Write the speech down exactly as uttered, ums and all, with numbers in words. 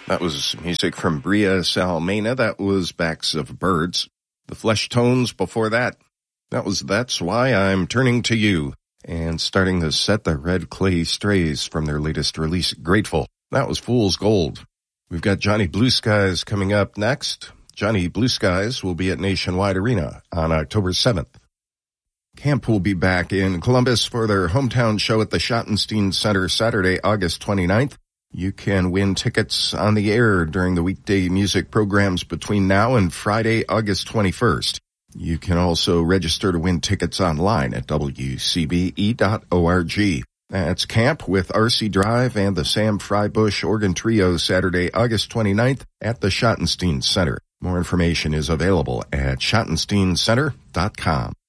That was music from Bria Salmena. That was Backs of Birds. The Flesh Tones before that. That was That's Why I'm Turning to You. And starting the set, the Red Clay Strays from their latest release, Grateful. That was Fool's Gold. We've got Johnny Blue Skies coming up next. Johnny Blue Skies will be at Nationwide Arena on October seventh. Camp will be back in Columbus for their hometown show at the Schottenstein Center Saturday, August twenty-ninth. You can win tickets on the air during the weekday music programs between now and Friday, August twenty-first. You can also register to win tickets online at w c b e dot org. That's Camp with R C Drive and the Sam Frybush Organ Trio Saturday, August twenty-ninth at the Schottenstein Center. More information is available at schottenstein center dot com.